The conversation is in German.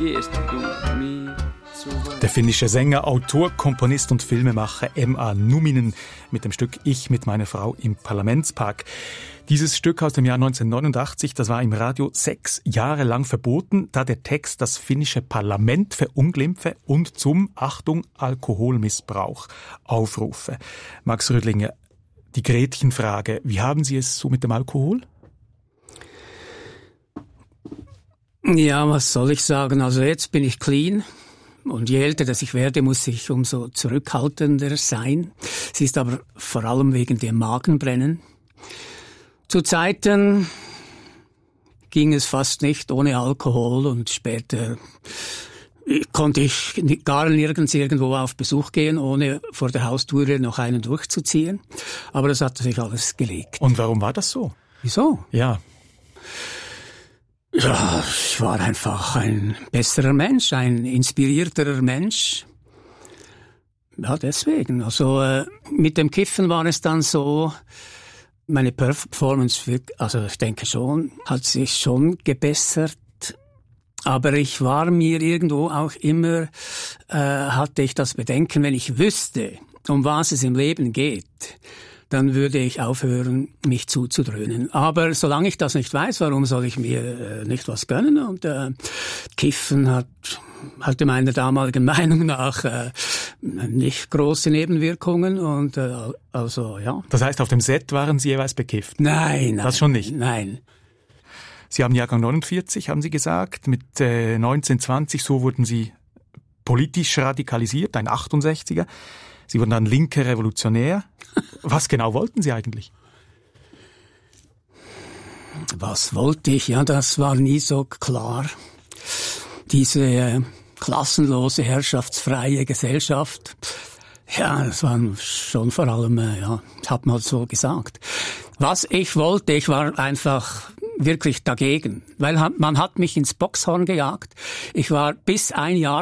gehst du mir zu weit. Der finnische Sänger, Autor, Komponist und Filmemacher M.A. Numinen mit dem Stück Ich mit meiner Frau im Parlamentspark. Dieses Stück aus dem Jahr 1989, das war im Radio 6 Jahre lang verboten, da der Text das finnische Parlament verunglimpfe und zum, Achtung, Alkoholmissbrauch aufrufe. Max Rödlinger, die Gretchenfrage, wie haben Sie es so mit dem Alkohol? Ja, was soll ich sagen? Also jetzt bin ich clean. Und je älter das ich werde, muss ich umso zurückhaltender sein. Es ist aber vor allem wegen dem Magenbrennen. Zu Zeiten ging es fast nicht ohne Alkohol und später konnte ich gar nirgends irgendwo auf Besuch gehen, ohne vor der Haustüre noch einen durchzuziehen. Aber das hat sich alles gelegt. Und warum war das so? Wieso? Ja. Ja, ich war einfach ein besserer Mensch, ein inspirierterer Mensch. Ja, deswegen. Also mit dem Kiffen war es dann so, meine Performance, also ich denke schon, hat sich schon gebessert. Aber ich war mir irgendwo auch immer, hatte ich das Bedenken, wenn ich wüsste, um was es im Leben geht, dann würde ich aufhören, mich zuzudröhnen. Aber solange ich das nicht weiß, warum soll ich mir nicht was gönnen? Und Kiffen hatte meiner damaligen Meinung nach nicht große Nebenwirkungen. Und also ja. Das heißt, auf dem Set waren Sie jeweils bekifft? Nein. Das schon nicht? Nein. Sie haben Jahrgang 49, haben Sie gesagt. Mit 19, 20, so wurden Sie politisch radikalisiert, ein 68er. Sie wurden dann linker Revolutionär. Was genau wollten Sie eigentlich? Was wollte ich? Ja, das war nie so klar. Diese klassenlose, herrschaftsfreie Gesellschaft, ja, das war schon vor allem, ja, hat man so gesagt. Was ich wollte, ich war einfach wirklich dagegen, weil man hat mich ins Boxhorn gejagt. Ich war bis ein Jahr